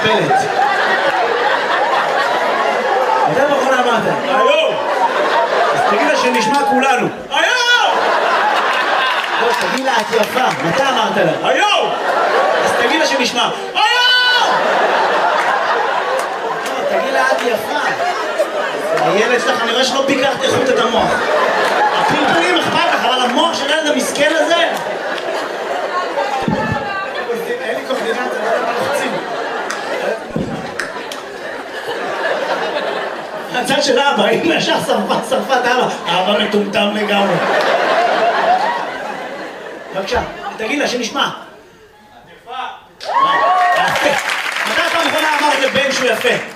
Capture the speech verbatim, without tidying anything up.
מטפלת. מתי באחרונה אמרת? היום! אז תגיד לה שנשמע כולנו. היום! לא, תגיד לה, את יפה. מתי אמרת לה? היום! אז תגיד לה שנשמע. היום! לא, תגיד לה, את יפה. הילד שלך, אני רואה שלא ביקרת איכות את המוח. הפלפלים אכפת לך, אבל המוח של הילד המסכן הזה... אין לי קורדינציה, לא יודע מה לחצים. הצד של אבא, אמא ישר שרפה, שרפה את אבא. אבא מטומטם לגמרי. בבקשה, תגיד לה שנשמע. יפה! מתי פעם אחרונה אמרת לבן שהוא יפה?